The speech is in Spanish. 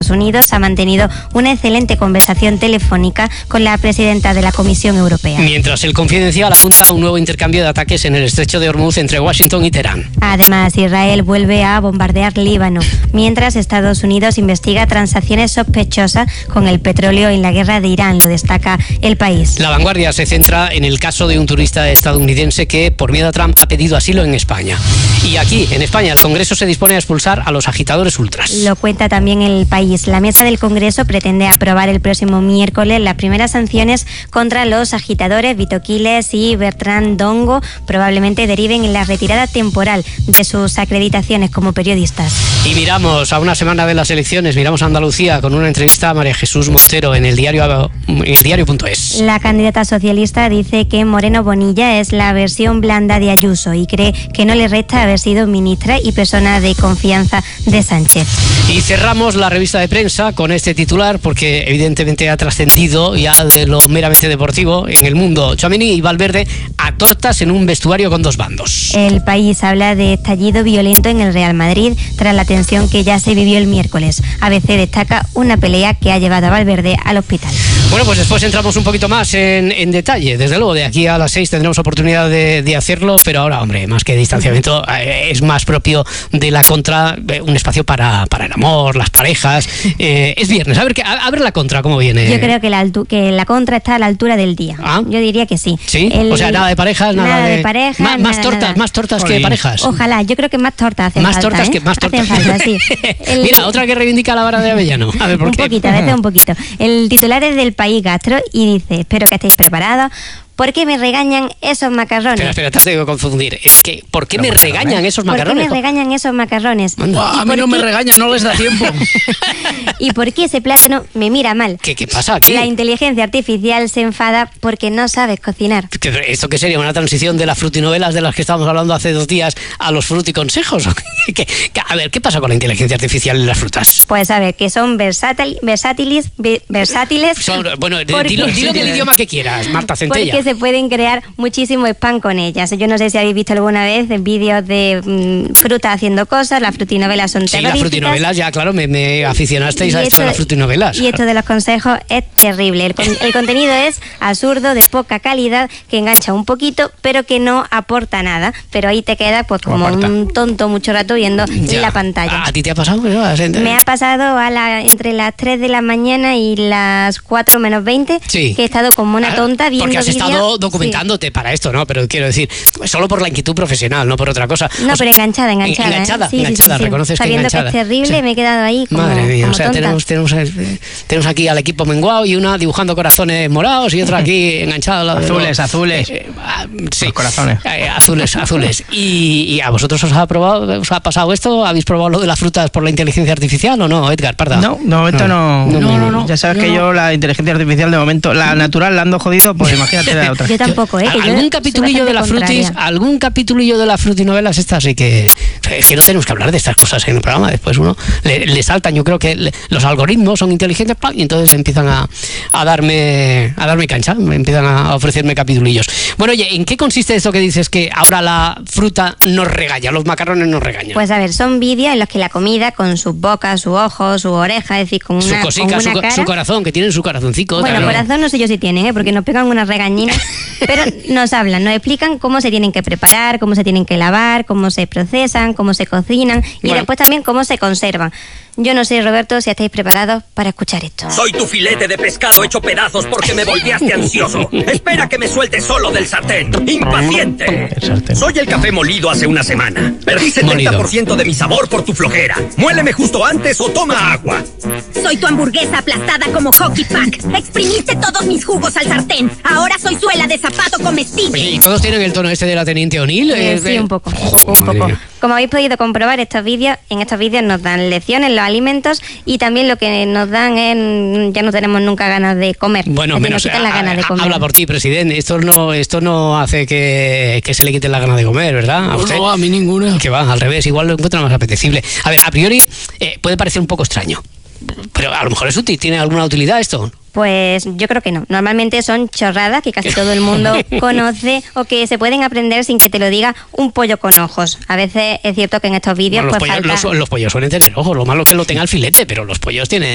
Estados Unidos ha mantenido una excelente conversación telefónica con la presidenta de la Comisión Europea. Mientras el Confidencial apunta a un nuevo intercambio de ataques en el estrecho de Hormuz entre Washington y Teherán. Además, Israel vuelve a bombardear Líbano, mientras Estados Unidos investiga transacciones sospechosas con el petróleo en la guerra de Irán, lo destaca El País. La Vanguardia se centra en el caso de un turista estadounidense que, por miedo a Trump, ha pedido asilo en España. Y aquí, en España, el Congreso se dispone a expulsar a los agitadores ultras. Lo cuenta también El País. La mesa del Congreso pretende aprobar el próximo miércoles las primeras sanciones contra los agitadores Vito Quiles y Bertrand Dongo. Probablemente deriven en la retirada temporal de sus acreditaciones como periodistas. Y miramos a una semana de las elecciones, miramos a Andalucía con una entrevista a María Jesús Montero en el diario.es. La candidata socialista dice que Moreno Bonilla es la versión blanda de Ayuso y cree que no le resta haber sido ministra y persona de confianza de Sánchez. Y cerramos la revista de prensa con este titular porque evidentemente ha trascendido ya de lo meramente deportivo en el mundo. Tchouaméni y Valverde a tortas en un vestuario con dos bandos. El País habla de estallido violento en el Real Madrid tras la tensión que ya se vivió el miércoles. ABC destaca una pelea que ha llevado a Valverde al hospital. Bueno, pues después entramos un poquito más en detalle. Desde luego, de aquí a las 6 tendremos oportunidad de hacerlo, pero ahora, hombre, más que distanciamiento, es más propio de la contra, un espacio para el amor, las parejas. Es viernes, a ver la contra, ¿cómo viene? Yo creo que la contra está a la altura del día. ¿Ah? Yo diría que sí. ¿Sí? O sea, nada de parejas, nada de parejas. Más tortas que parejas. Ojalá, yo creo que más tortas hacen falta. Más tortas. Hacen falta, sí. Mira, otra que reivindica la vara de Avellano. A ver, ¿por qué? A veces un poquito. El titular es del País Gastro y dice: espero que estéis preparados. ¿Por qué me regañan esos macarrones? Espera, te tengo que confundir. ¿Por qué me regañan esos macarrones? ¿Por qué me regañan esos macarrones? A mí no me regañan, no les da tiempo. ¿Y por qué ese plátano me mira mal? ¿Qué pasa aquí? La inteligencia artificial se enfada porque no sabes cocinar. ¿Esto qué sería? ¿Una transición de las frutinovelas de las que estábamos hablando hace 2 días a los fruticonsejos? A ver, ¿qué pasa con la inteligencia artificial en las frutas? Pues a ver, que son versátiles. Bueno, dilo en el idioma que quieras, Marta Centella. Porque se pueden crear muchísimo spam con ellas. Yo no sé si habéis visto alguna vez vídeos de frutas haciendo cosas. Las frutinovelas son terroríficas. Sí, las frutinovelas, ya claro, me aficionasteis a esto de las frutinovelas. Y esto de los consejos es terrible. El contenido es absurdo, de poca calidad, que engancha un poquito, pero que no aporta nada. Pero ahí te quedas pues como un tonto mucho rato viendo la pantalla. ¿A ti te ha pasado? Me ha pasado entre las 3 de la mañana y las 4 menos 20, sí, que he estado como una tonta viendo porque has vídeos. Estado documentándote para esto, ¿no? Pero quiero decir, solo por la inquietud profesional, no por otra cosa. No, pero enganchada, sí, reconoces que sabiendo enganchada. Que es terrible, me he quedado ahí como, madre mía, como o sea, tonta. tenemos aquí al equipo menguado y una dibujando corazones morados y otra aquí enganchada. Azules. Sí, los corazones. Azules. ¿Y a vosotros os ha pasado esto? ¿Habéis probado lo de las frutas por la inteligencia artificial o no, Edgar Parda? No, esto no. Ya sabes que yo la inteligencia artificial de momento, la natural la ando jodido, pues imagínate la otra. Yo tampoco, ¿Algún capitulillo de las frutinovelas estas? Así que es que no tenemos que hablar de estas cosas en el programa. Después uno le saltan, yo creo que los algoritmos son inteligentes y entonces empiezan a darme cancha, empiezan a ofrecerme capitulillos. Bueno, oye, ¿en qué consiste esto que dices que ahora la fruta nos regaña, los macarrones nos regañan? Pues a ver, son vídeos en los que la comida con sus bocas, sus ojos, sus orejas, es decir, con una cara. Su corazón, que tienen su corazoncito. Bueno, corazón no sé yo si tienen, porque nos pegan unas regañinas, pero nos hablan, nos explican cómo se tienen que preparar, cómo se tienen que lavar, cómo se procesan, cómo se cocinan y después también cómo se conservan. Yo no sé, Roberto, si estáis preparados para escuchar esto. Soy tu filete de pescado hecho pedazos porque me volteaste ansioso. Espera que me suelte solo del sartén. ¡Impaciente! Soy el café molido hace una semana. Perdí 70% de mi sabor por tu flojera. Muéleme justo antes o toma agua. Soy tu hamburguesa aplastada como hockey pack. Exprimiste todos mis jugos al sartén. Ahora soy suela de zapato comestible. Oye, ¿y todos tienen el tono este de la Teniente O'Neill? Sí, un poco. Como habéis podido comprobar, en estos vídeos nos dan lecciones, los alimentos, y también lo que nos dan es, ya no tenemos nunca ganas de comer. Bueno, menos las ganas de comer. Habla por ti, presidente. Esto no hace que se le quiten las ganas de comer, ¿verdad? No, a mí ninguna. Que va, al revés, igual lo encuentra más apetecible. A ver, a priori puede parecer un poco extraño, pero a lo mejor es útil. ¿Tiene alguna utilidad esto? Pues yo creo que no. Normalmente son chorradas que casi todo el mundo conoce o que se pueden aprender sin que te lo diga un pollo con ojos. A veces es cierto que en estos vídeos los pollos suelen tener ojos. Lo malo es que lo tenga el filete, pero los pollos tienen